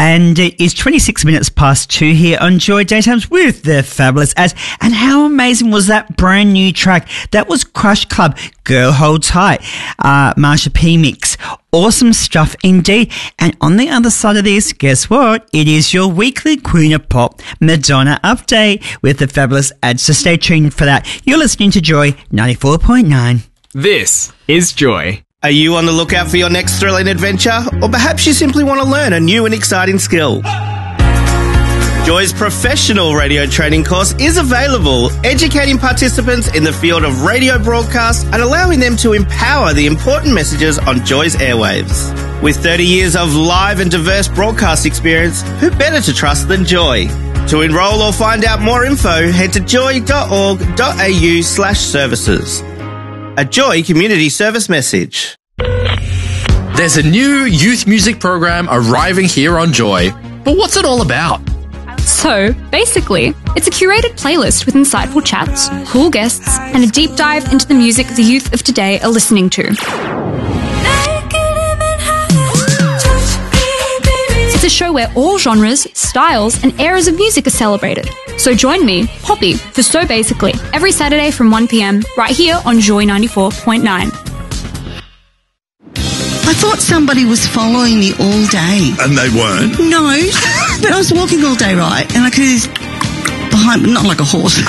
And it is 26 minutes past 2 here on Joy Daytimes with the fabulous Ads. And how amazing was that brand new track? That was Crush Club, Girl Hold Tight, Marsha P mix. Awesome stuff indeed. And on the other side of this, guess what? It is your weekly Queen of Pop Madonna update with the fabulous Ads. So stay tuned for that. You're listening to Joy 94.9. This is Joy. Are you on the lookout for your next thrilling adventure? Or perhaps you simply want to learn a new and exciting skill? Joy's professional radio training course is available, educating participants in the field of radio broadcast and allowing them to empower the important messages on Joy's airwaves. With 30 years of live and diverse broadcast experience, who better to trust than Joy? To enrol or find out more info, head to joy.org.au/services. A Joy Community Service message. There's a new youth music program arriving here on Joy. But what's it all about? So, basically, it's a curated playlist with insightful chats, cool guests, and a deep dive into the music the youth of today are listening to. It's a show where all genres, styles, and eras of music are celebrated. So join me, Poppy, for So Basically, every Saturday from 1 p.m, right here on Joy 94.9. I thought somebody was following me all day. And they weren't? No, but I was walking all day, right? And I could behind, not like a horse.